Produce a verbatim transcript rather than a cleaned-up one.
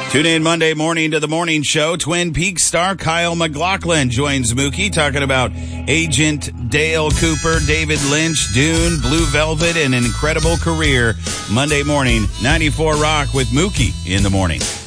Tune in Monday morning to the morning show. Twin Peaks star Kyle MacLachlan joins Mookie talking about Agent Dale Cooper, David Lynch, Dune, Blue Velvet, and an incredible career. Monday morning, ninety-four Rock with Mookie in the morning.